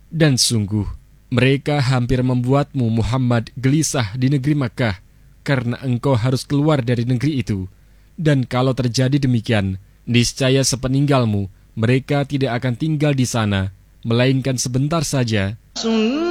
Dan sungguh, mereka hampir membuatmu Muhammad gelisah di negeri Makkah, karena engkau harus keluar dari negeri itu. Dan kalau terjadi demikian, niscaya sepeninggalmu, mereka tidak akan tinggal di sana, melainkan sebentar saja.